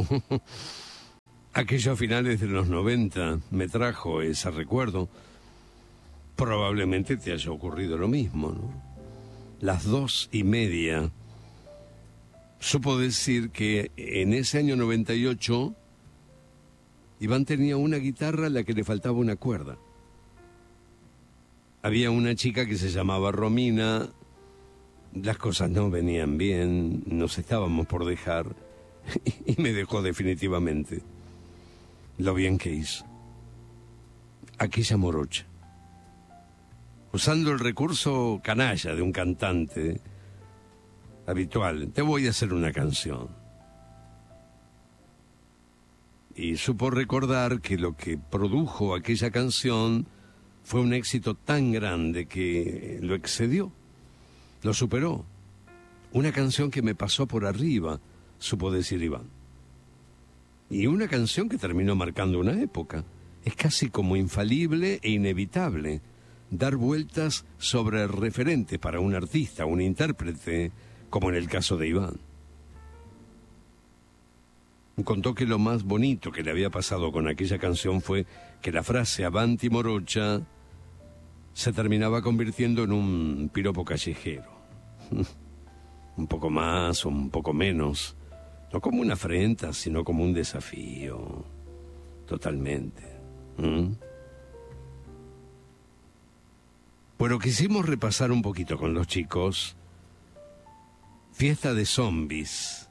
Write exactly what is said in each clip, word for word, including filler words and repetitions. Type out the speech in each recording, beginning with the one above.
aquello a finales de los noventa me trajo ese recuerdo. Probablemente te haya ocurrido lo mismo, ¿no? Las dos y media. Supo decir que en ese año noventa y ocho, Iván tenía una guitarra a la que le faltaba una cuerda. Había una chica que se llamaba Romina, las cosas no venían bien, nos estábamos por dejar, y me dejó definitivamente. Lo bien que hizo. Aquella morocha. Usando el recurso canalla de un cantante habitual, te voy a hacer una canción. Y supo recordar que lo que produjo aquella canción fue un éxito tan grande que lo excedió, lo superó. Una canción que me pasó por arriba, supo decir Iván. Y una canción que terminó marcando una época. Es casi como infalible e inevitable dar vueltas sobre referentes para un artista, un intérprete, como en el caso de Iván. Contó que lo más bonito que le había pasado con aquella canción fue que la frase Avanti Morocha se terminaba convirtiendo en un piropo callejero. Un poco más o un poco menos, no como una afrenta, sino como un desafío, totalmente. ¿Mm? Bueno, quisimos repasar un poquito con los chicos Fiesta de Zombies.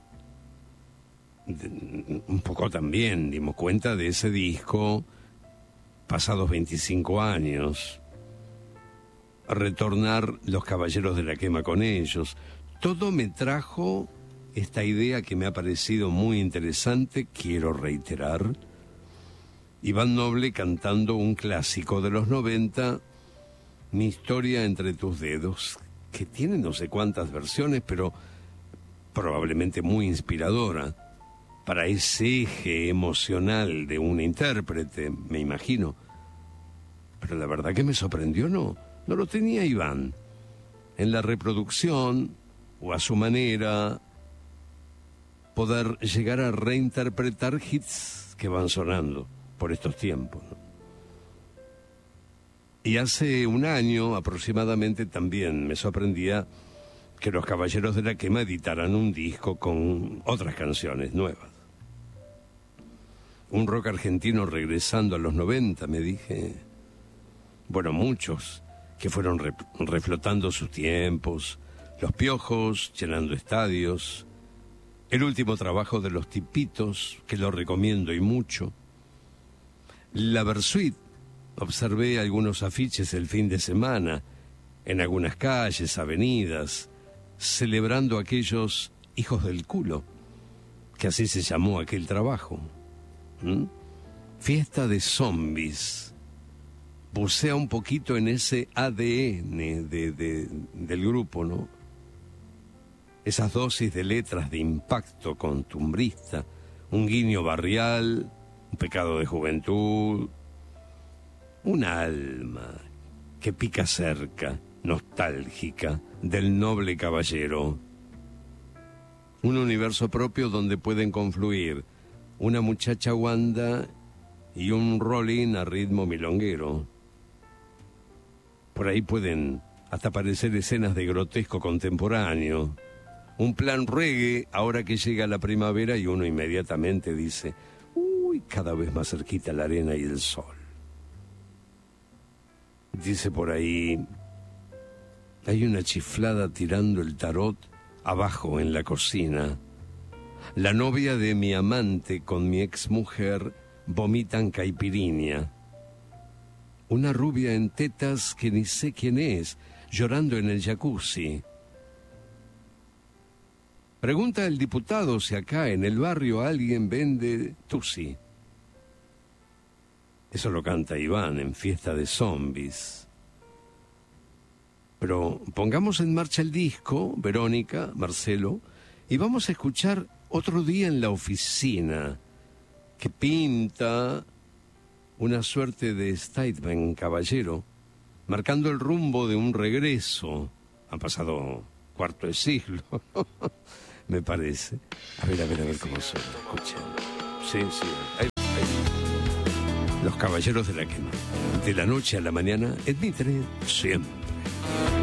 Un poco también dimos cuenta de ese disco pasados veinticinco años. Retornar Los Caballeros de la Quema con ellos. Todo me trajo esta idea que me ha parecido muy interesante, quiero reiterar. Iván Noble cantando un clásico de los noventa, Mi historia entre tus dedos, que tiene no sé cuántas versiones, pero probablemente muy inspiradora para ese eje emocional de un intérprete, me imagino. Pero la verdad que me sorprendió, no, no lo tenía Iván. En la reproducción, o a su manera, poder llegar a reinterpretar hits que van sonando por estos tiempos, ¿no? Y hace un año aproximadamente también me sorprendía que los Caballeros de la Quema editaran un disco con otras canciones nuevas. Un rock argentino regresando a los noventa, me dije. Bueno, muchos que fueron re- reflotando sus tiempos, Los Piojos llenando estadios, el último trabajo de Los Tipitos, que lo recomiendo y mucho, la Versuit. Observé algunos afiches el fin de semana en algunas calles, avenidas, celebrando aquellos hijos del culo, que así se llamó aquel trabajo. ¿Mm? Fiesta de Zombies. Bucea un poquito en ese A D N de, de, del grupo, ¿no? Esas dosis de letras de impacto costumbrista, un guiño barrial, un pecado de juventud, un alma que pica cerca, nostálgica, del noble caballero. Un universo propio donde pueden confluir una muchacha Wanda y un rolling a ritmo milonguero. Por ahí pueden hasta aparecer escenas de grotesco contemporáneo. Un plan reggae ahora que llega la primavera y uno inmediatamente dice, uy, cada vez más cerquita la arena y el sol. Dice por ahí, hay una chiflada tirando el tarot abajo en la cocina. La novia de mi amante con mi exmujer vomitan caipirinha. Una rubia en tetas que ni sé quién es, llorando en el jacuzzi. Pregunta el diputado si acá en el barrio alguien vende tusi. Eso lo canta Iván en Fiesta de Zombies. Pero pongamos en marcha el disco, Verónica, Marcelo, y vamos a escuchar Otro día en la oficina, que pinta una suerte de statement caballero, marcando el rumbo de un regreso. Han pasado cuarto de siglo, me parece. A ver, a ver, a ver cómo suena. Escuchen. Sí, sí. Ahí, ahí. Los caballeros de la quema. De la noche a la mañana, en Mitre, siempre.